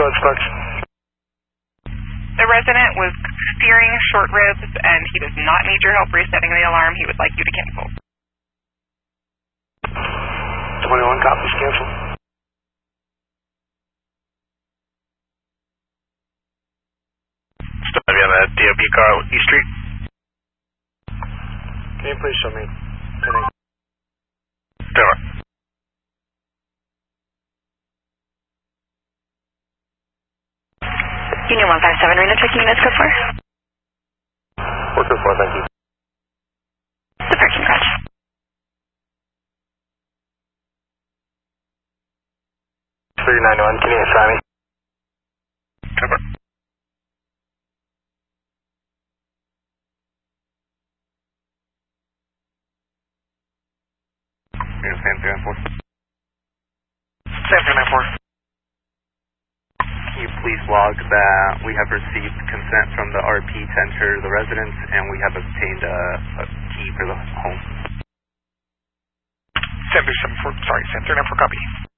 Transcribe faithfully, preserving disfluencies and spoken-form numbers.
Go ahead, Sparks. The resident was steering short ribs, and he does not need your help resetting the alarm. He would like you to cancel. twenty-one copies, cancel. Still have you on the D O B car on East Street? Can you please show me? Turning. Turn. Union one five seven, Reno checking units code four. four two four, thank you. The parking garage. three nine one, can you assign me? Cover. Yeah, Sam three nine four. Sam three nine four. Can you please log that we have received consent from the R P to enter the residence and we have obtained a, a key for the home? Sam three seven four, sorry, Sam three nine four, copy.